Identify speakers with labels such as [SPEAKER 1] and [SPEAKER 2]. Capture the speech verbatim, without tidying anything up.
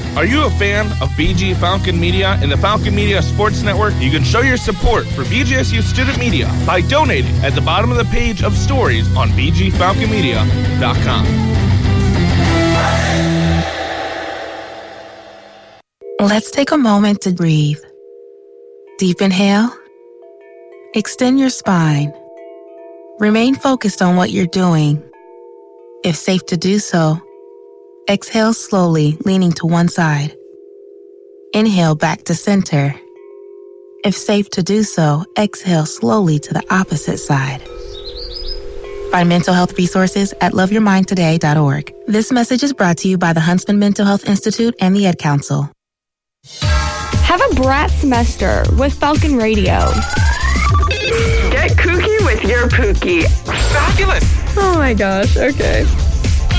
[SPEAKER 1] Are you a fan of B G Falcon Media and the Falcon Media Sports Network? You can show your support for B G S U Student Media by donating at the bottom of the page of stories on b g falcon media dot com.
[SPEAKER 2] Let's take a moment to breathe. Deep inhale. Extend your spine. Remain focused on what you're doing. If safe to do so, exhale slowly, leaning to one side. Inhale back to center. If safe to do so, exhale slowly to the opposite side. Find mental health resources at love your mind today dot org. This message is brought to you by the Huntsman Mental Health Institute and the Ed Council.
[SPEAKER 3] Have a brat semester with Falcon Radio.
[SPEAKER 4] Get kooky with your Pookie.
[SPEAKER 5] Fabulous.
[SPEAKER 3] Oh my gosh, okay.